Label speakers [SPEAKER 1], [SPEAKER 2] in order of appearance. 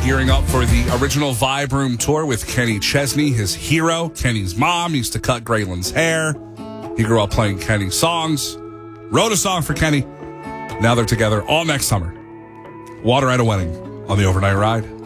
[SPEAKER 1] gearing up for the original Vibe Room tour with Kenny Chesney, his hero. Kenny's mom used to cut Graylin's hair. He grew up playing Kenny songs, wrote a song for Kenny. Now they're together all next summer. Water at a Wedding on the Overnight Ride.